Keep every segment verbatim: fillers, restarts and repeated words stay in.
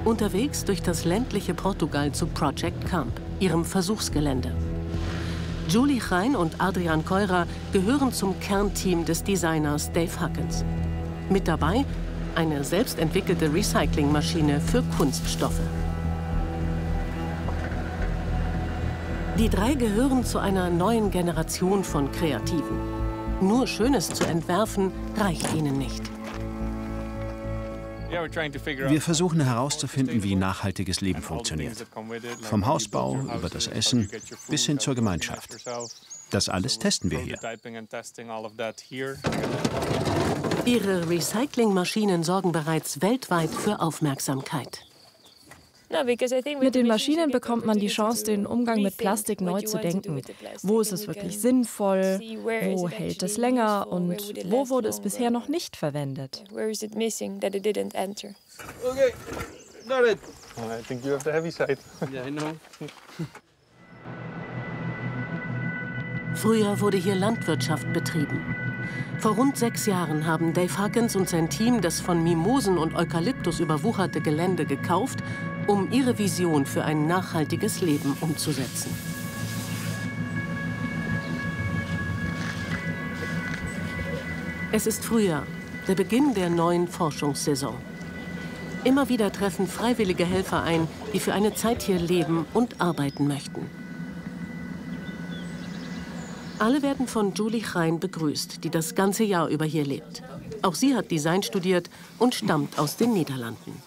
Unterwegs durch das ländliche Portugal zu Project Camp, ihrem Versuchsgelände. Julie Chain und Adrian Keurer gehören zum Kernteam des Designers Dave Huckins. Mit dabei eine selbstentwickelte Recyclingmaschine für Kunststoffe. Die drei gehören zu einer neuen Generation von Kreativen. Nur Schönes zu entwerfen, reicht ihnen nicht. Wir versuchen herauszufinden, wie nachhaltiges Leben funktioniert. Vom Hausbau über das Essen bis hin zur Gemeinschaft. Das alles testen wir hier. Ihre Recyclingmaschinen sorgen bereits weltweit für Aufmerksamkeit. Mit den Maschinen bekommt man die Chance, den Umgang mit Plastik neu zu denken. Wo ist es wirklich sinnvoll? Wo hält es länger? Und wo wurde es bisher noch nicht verwendet? Okay, got it. I think you have the heavy side. Yeah, I know. Früher wurde hier Landwirtschaft betrieben. Vor rund sechs Jahren haben Dave Huckins und sein Team das von Mimosen und Eukalyptus überwucherte Gelände gekauft, um ihre Vision für ein nachhaltiges Leben umzusetzen. Es ist Frühjahr, der Beginn der neuen Forschungssaison. Immer wieder treffen freiwillige Helfer ein, die für eine Zeit hier leben und arbeiten möchten. Alle werden von Julie Chain begrüßt, die das ganze Jahr über hier lebt. Auch sie hat Design studiert und stammt aus den Niederlanden.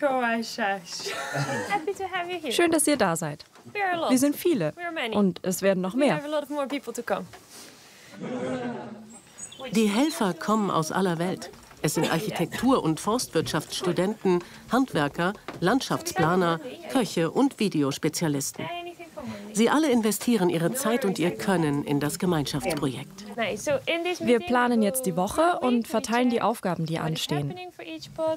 Schön, dass ihr da seid. Wir sind viele und es werden noch mehr. Die Helfer kommen aus aller Welt. Es sind Architektur- und Forstwirtschaftsstudenten, Handwerker, Landschaftsplaner, Köche und Videospezialisten. Sie alle investieren ihre Zeit und ihr Können in das Gemeinschaftsprojekt. Wir planen jetzt die Woche und verteilen die Aufgaben, die anstehen.